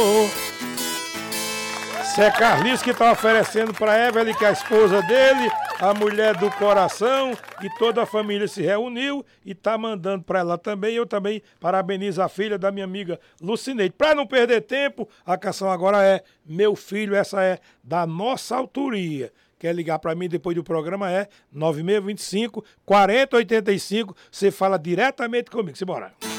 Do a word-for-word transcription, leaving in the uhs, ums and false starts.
Zé Carlinhos que tá oferecendo pra Evelyn, que é a esposa dele, a mulher do coração, e toda a família se reuniu e tá mandando pra ela também. Eu também parabenizo a filha da minha amiga Lucineide. Pra não perder tempo, a canção agora é Meu Filho, essa é da nossa autoria. Quer ligar pra mim depois do programa, é nove seis dois cinco, quatro zero oito cinco, você fala diretamente comigo. Simbora.